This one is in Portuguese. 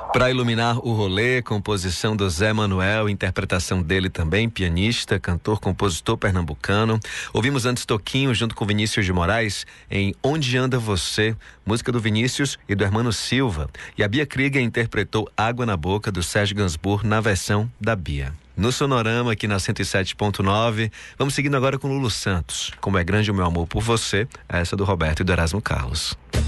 Para iluminar o rolê, composição do Zé Manuel, interpretação dele também, pianista, cantor, compositor pernambucano. Ouvimos antes Toquinho junto com Vinícius de Moraes em Onde Anda Você, música do Vinícius e do Hermano Silva. E a Bia Krieger interpretou Água na Boca, do Sérgio Gainsbourg, na versão da Bia. No Sonorama, aqui na 107.9, vamos seguindo agora com Lulu Santos. Como é grande o meu amor por você, essa do Roberto e do Erasmo Carlos.